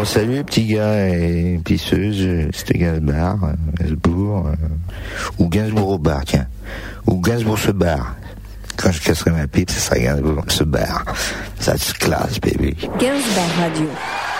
Bon, salut les petits gars et pisseuses, c'était Gainsbourg, ou Gainsbourg au bar, tiens. Ou Gainsbourg se barre. Quand je casserai ma pipe, ça sera Gainsbourg se barre. Ça se classe, baby. Gainsbourg Radio.